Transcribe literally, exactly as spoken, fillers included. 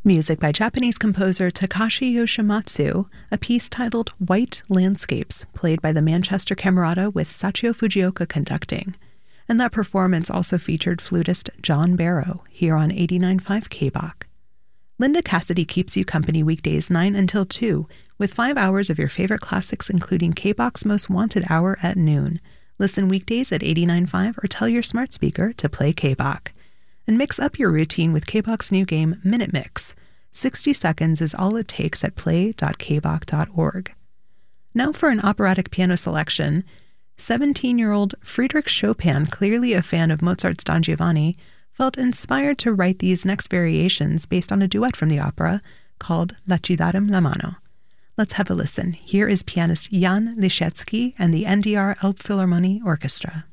Music by Japanese composer Takashi Yoshimatsu, a piece titled White Landscapes, played by the Manchester Camerata with Sachio Fujioka conducting. And that performance also featured flutist John Barrow, here on eighty-nine point five K B O C. Linda Cassidy keeps you company weekdays nine until two, with five hours of your favorite classics, including K B O C's Most Wanted Hour at noon. Listen weekdays at eighty-nine point five or tell your smart speaker to play K B O C. And mix up your routine with K B O C's new game, Minute Mix. sixty seconds is all it takes at play dot k b o c dot org. Now for an operatic piano selection. seventeen-year-old Friedrich Chopin, clearly a fan of Mozart's Don Giovanni, felt inspired to write these next variations based on a duet from the opera called La ci darem la mano. Let's have a listen. Here is pianist Jan Liszewski and the N D R Elbphilharmonie Orchestra.